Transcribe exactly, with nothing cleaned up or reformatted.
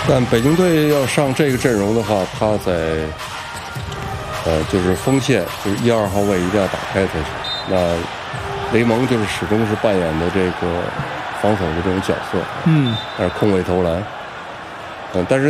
但北京队要上这个阵容的话，他在呃就是锋线，就是一二号位一定要打开才行。那雷蒙就是始终是扮演的这个防守的这种角色， 嗯， 但是空位投篮，嗯，但是。